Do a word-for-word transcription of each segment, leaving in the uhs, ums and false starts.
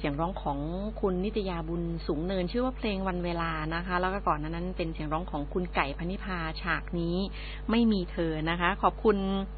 ยงร้องของคุณนิตยาบุญสูงเนินชื่อว่าเพลงวันเวลานะคะแล้วก็ก่อนนั้นเป็นเสียงร้องของคุณไก่พนิพาฉากนี้ไม่มีเธอนะคะขอบคุณ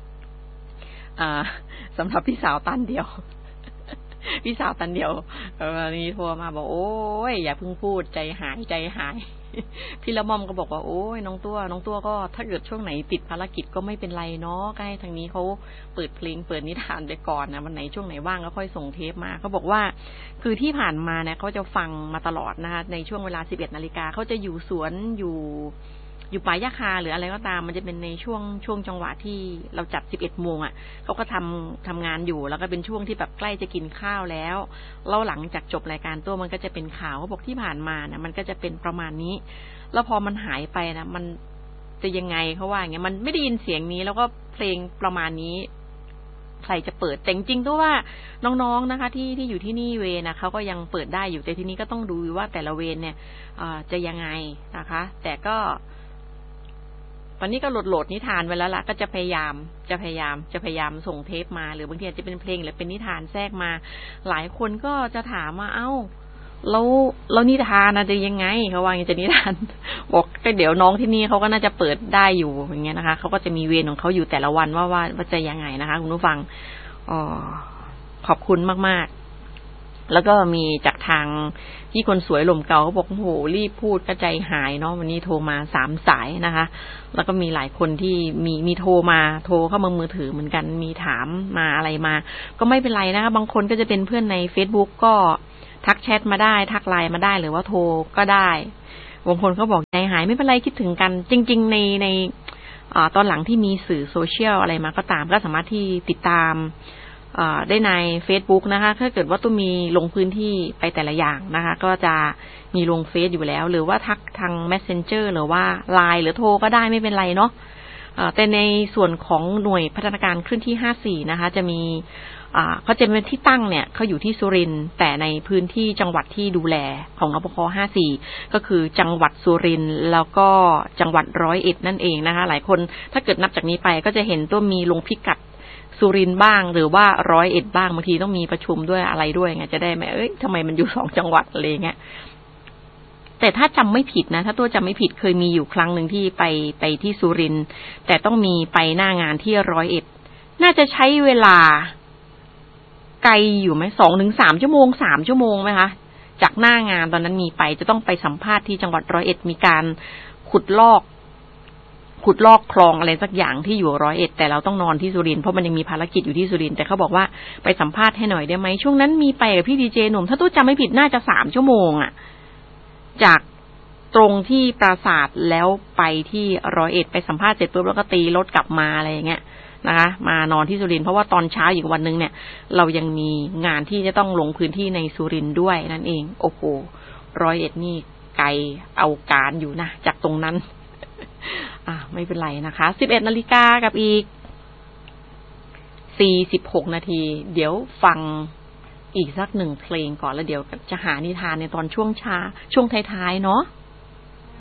สำหรับพี่สาวตันเดียวพี่สาวตันเดียววันนี้โทรมาบอกโอ้ยอย่าเพิ่งพูดใจหายใจหายพี่ละม่อมก็บอกว่าโอ้ยน้องตัวน้องตัวก็ถ้าเกิดช่วงไหนติดภารกิจก็ไม่เป็นไรเนาะก็ให้ทางนี้เขาเปิดเพลงเปิดนิทานไปก่อนนะวันไหนช่วงไหนว่างก็ค่อยส่งเทปมาเขาบอกว่าคือที่ผ่านมาเนี่ยเขาจะฟังมาตลอดนะคะในช่วงเวลา สิบเอ็ดนาฬิกาเขาจะอยู่สวนอยู่อยู่ป่ายาคาหรืออะไรก็ตามมันจะเป็นในช่วงช่วงจังหวะที่เราจัดสิบเอ็ดโมงอ่ะเขาก็ทำทำงานอยู่แล้วก็เป็นช่วงที่แบบใกล้จะกินข้าวแล้วแล้วหลังจากจบรายการตัวมันก็จะเป็นข่าวเขาบอกที่ผ่านมานะมันก็จะเป็นประมาณนี้แล้วพอมันหายไปนะมันจะยังไงเขาว่าอย่างเงี้ยมันไม่ได้ยินเสียงนี้แล้วก็เพลงประมาณนี้ใครจะเปิดแต่จริงๆตัวว่าน้องๆนะคะที่ที่อยู่ที่นี่เวนะเขาก็ยังเปิดได้อยู่แต่ทีนี้ก็ต้องดูว่าแต่ละเวรเนี่ยจะยังไงนะคะแต่ก็ตอนนี้ก็โหลดโหลดนิทานไว้แล้วล่ะก็จะพยายามจะพยายามจะพยายามส่งเทปมาหรือบางทีอาจจะเป็นเพลงหรือเป็นนิทานแทรกมาหลายคนก็จะถามว่าเอ้าแล้วแล้วนิทานนะจะยังไงเขาว่าอย่างจะนิทานบอกก็เดี๋ยวน้องที่นี่เขาก็น่าจะเปิดได้อยู่อย่างเงี้ยนะคะเขาก็จะมีเวรของเขาอยู่แต่ละวันว่าว่าว่าจะยังไงนะคะคุณผู้ฟังอ๋อขอบคุณมากๆแล้วก็มีจากทางที่คนสวยลมเก่าเขาบอกโอ้โหรีบพูดก็ใจหายเนาะวันนี้โทรมาสามสายนะคะแล้วก็มีหลายคนที่มีมีโทรมาโทรเข้ามามือถือเหมือนกันมีถามมาอะไรมาก็ไม่เป็นไรนะคะบางคนก็จะเป็นเพื่อนใน Facebook ก็ทักแชทมาได้ทักไลน์มาได้หรือว่าโทรก็ได้บางคนเขาบอกใจหายไม่เป็นไรคิดถึงกันจริงๆในในอ่าตอนหลังที่มีสื่อโซเชียลอะไรมาก็ตามก็สามารถที่ติดตามได้ใน Facebook นะคะถ้าเกิดว่าตุ้มมีลงพื้นที่ไปแต่ละอย่างนะคะก็จะมีลงเฟซอยู่แล้วหรือว่าทักทาง Messenger หรือว่า ไลน์ หรือโทรก็ได้ไม่เป็นไรเนาะแต่ในส่วนของหน่วยพัฒนาการเคลื่อนที่ห้าสี่นะคะจะมีเขาจะเป็นที่ตั้งเนี่ยเขาอยู่ที่สุรินทร์แต่ในพื้นที่จังหวัดที่ดูแลของนปคห้าสี่ก็คือจังหวัดสุรินทร์แล้วก็จังหวัดร้อยเอ็ดนั่นเองนะคะหลายคนถ้าเกิดนับจากนี้ไปก็จะเห็นตัวมีลงพิกัดสุรินทร์บ้างหรือว่าร้อยเอ็ดบ้างบางทีต้องมีประชุมด้วยอะไรด้วยไงจะได้ไหมเอ้ยทำไมมันอยู่สองจังหวัดอะไรเงี้ยแต่ถ้าจำไม่ผิดนะถ้าตัวจำไม่ผิดเคยมีอยู่ครั้งหนึ่งที่ไปไปที่สุรินทร์แต่ต้องมีไปหน้างานที่ร้อยเอ็ดน่าจะใช้เวลาไกลอยู่ไหมสองถึงสามชั่วโมงสามชั่วโมงไหมคะจากหน้างานตอนนั้นมีไปจะต้องไปสัมภาษณ์ที่จังหวัดร้อยเอ็ดมีการขุดลอกขุดลอกคลองอะไรสักอย่างที่อยู่ร้อยเอ็ดแต่เราต้องนอนที่สุรินทร์เพราะมันยังมีภารกิจอยู่ที่สุรินทร์แต่เขาบอกว่าไปสัมภาษณ์ให้หน่อยได้ไหมช่วงนั้นมีไปกับพี่ดีเจหนุ่มถ้าตู้จำไม่ผิดน่าจะสามชั่วโมงอ่ะจากตรงที่ปราสาทแล้วไปที่ร้อยเอ็ดไปสัมภาษณ์เสร็จปุ๊บแล้วก็ตีรถกลับมาอะไรอย่างเงี้ยนะคะมานอนที่สุรินทร์เพราะว่าตอนเช้าอีกวันนึงเนี่ยเรายังมีงานที่จะต้องลงพื้นที่ในสุรินทร์ด้วยนั่นเองโอ้โหร้อยเอ็ดนี่ไกลเอาการอยู่นะจากตรงนั้นอ่ะไม่เป็นไรนะคะสิบเอ็ดนาฬิกากับอีกสี่สิบหกนาทีเดี๋ยวฟังอีกสักหนึ่งเพลงก่อนแล้วเดี๋ยวจะหานิทานในตอนช่วงช้าช่วงท้ายๆเนาะ